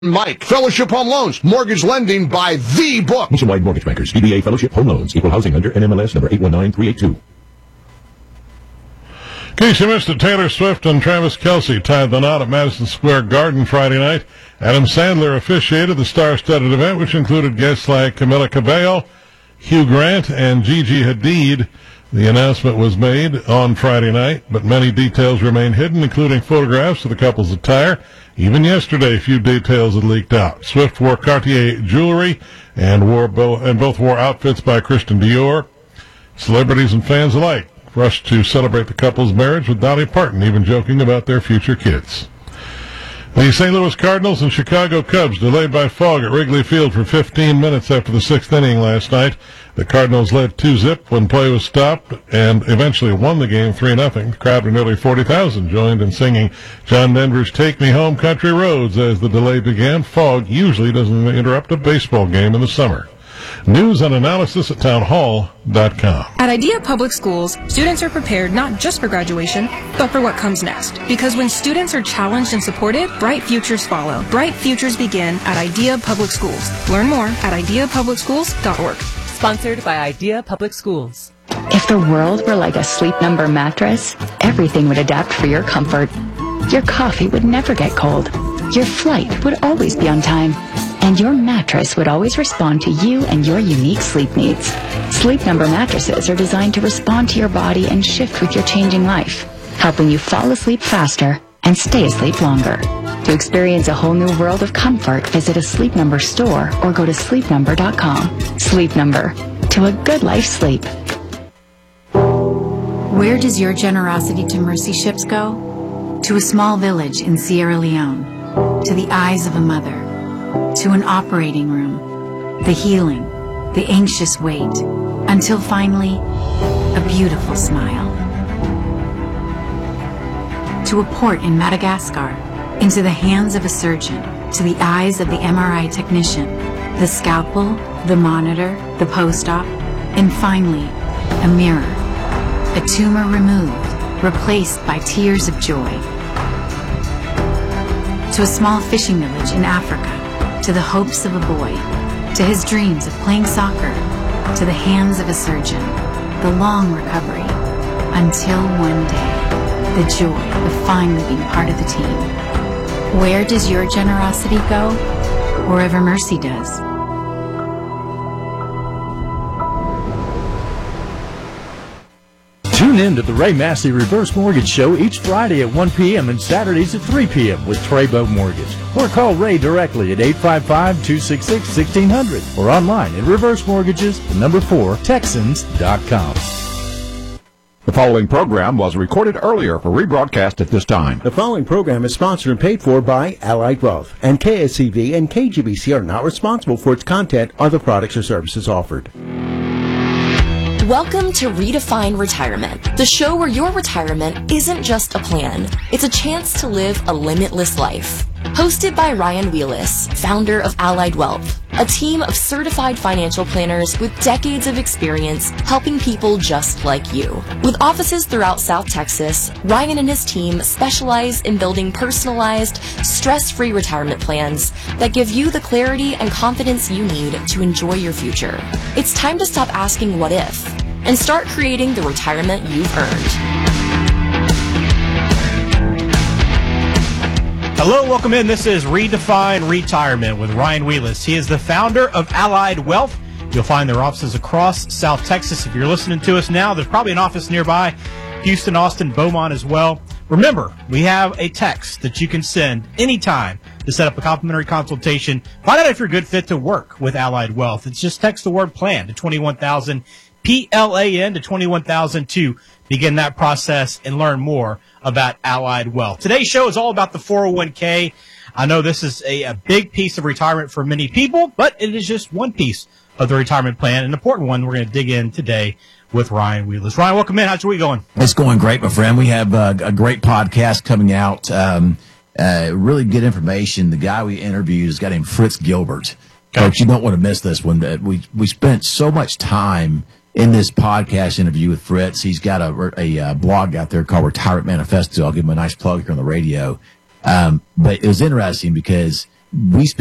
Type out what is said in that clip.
Mike, Fellowship Home Loans, mortgage lending by the book. Nationwide Mortgage Bankers, DBA Fellowship Home Loans, Equal Housing Lender, NMLS number 819382. In case you missed it, Taylor Swift and Travis Kelce tied the knot at Madison Square Garden Friday night. Adam Sandler officiated the star-studded event, which included guests like Camila Cabello, Hugh Grant, and Gigi Hadid. The announcement was made on Friday night, but many details remain hidden, including photographs of the couple's attire. Even yesterday, a few details had leaked out. Swift wore Cartier jewelry and both wore outfits by Christian Dior. Celebrities and fans alike rushed to celebrate the couple's marriage, with Dolly Parton even joking about their future kids. The St. Louis Cardinals and Chicago Cubs delayed by fog at Wrigley Field for 15 minutes after the sixth inning last night. The Cardinals led 2-0 when play was stopped and eventually won the game 3-0. The crowd of nearly 40,000 joined in singing John Denver's Take Me Home Country Roads as the delay began. Fog usually doesn't interrupt a baseball game in the summer. News and analysis at townhall.com. At Idea Public Schools, students are prepared not just for graduation, but for what comes next. Because when students are challenged and supported, bright futures follow. Bright futures begin at Idea Public Schools. Learn more at ideapublicschools.org. Sponsored by Idea Public Schools. If the world were like a Sleep Number mattress, everything would adapt for your comfort. Your coffee would never get cold. Your flight would always be on time. And your mattress would always respond to you and your unique sleep needs. Sleep Number mattresses are designed to respond to your body and shift with your changing life, helping you fall asleep faster and stay asleep longer. To experience a whole new world of comfort, visit a Sleep Number store or go to sleepnumber.com. Sleep Number. To a good life sleep. Where does your generosity to mercy ships go? To a small village in Sierra Leone. To the eyes of a mother. To an operating room, the healing, the anxious wait, until finally, a beautiful smile. To a port in Madagascar, into the hands of a surgeon, to the eyes of the MRI technician, the scalpel, the monitor, the post-op, and finally, a mirror, a tumor removed, replaced by tears of joy. To a small fishing village in Africa, to the hopes of a boy, to his dreams of playing soccer, to the hands of a surgeon, the long recovery, until one day, the joy of finally being part of the team. Where does your generosity go? Wherever mercy does. Tune in to the Ray Massey Reverse Mortgage Show each Friday at 1 p.m. and Saturdays at 3 p.m. with Treybo Mortgage. Or call Ray directly at 855-266-1600 or online at reversemortgages4texans.com. The following program was recorded earlier for rebroadcast at this time. The following program is sponsored and paid for by Allied Wealth, and KSCV and KGBC are not responsible for its content or the products or services offered. Welcome to Redefine Retirement, the show where your retirement isn't just a plan, it's a chance to live a limitless life. Hosted by Ryan Wheelis, founder of Allied Wealth, a team of certified financial planners with decades of experience helping people just like you. With offices throughout South Texas, Ryan and his team specialize in building personalized, stress-free retirement plans that give you the clarity and confidence you need to enjoy your future. It's time to stop asking what if and start creating the retirement you've earned. Hello, welcome in. This is Redefine Retirement with Ryan Wheelis. He is the founder of Allied Wealth. You'll find their offices across South Texas. If you're listening to us now, there's probably an office nearby. Houston, Austin, Beaumont as well. Remember, we have a text that you can send anytime to set up a complimentary consultation. Find out if you're a good fit to work with Allied Wealth. It's just text the word PLAN to 21,000, PLAN to 21,000 to begin that process and learn more about Allied Wealth. Today's show is all about the 401k. I know this is a big piece of retirement for many people, but it is just one piece of the retirement plan, an important one we're going to dig in today with Ryan Wheelis. Ryan, welcome in. How's your week going? It's going great, my friend. We have a great podcast coming out. Really good information. The guy we interviewed is a guy named Fritz Gilbert. Folks, you don't want to miss this one. We spent so much time in this podcast interview with Fritz. He's got a blog out there called Retirement Manifesto. I'll give him a nice plug here on the radio. But it was interesting because we